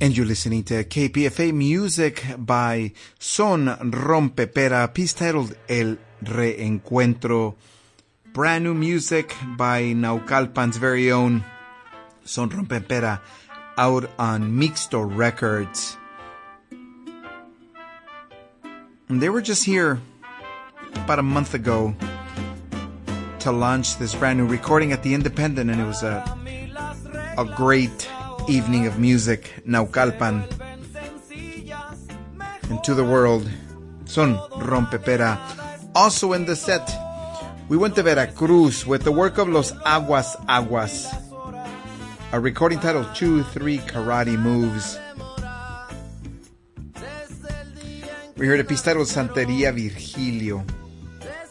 And you're listening to KPFA music by Son Rompepera, piece titled El Reencuentro. Brand new music by Naucalpan's very own Son Rompepera, out on Mixto Records. And they were just here about a month ago to launch this brand new recording at the Independent, and it was a great evening of music. Naucalpan, and to the world, Son Rompepera. Also in the set, we went to Veracruz with the work of Los Aguas Aguas, a recording titled 2-3 Karate Moves. We heard a piece titled Santeria Virgilio.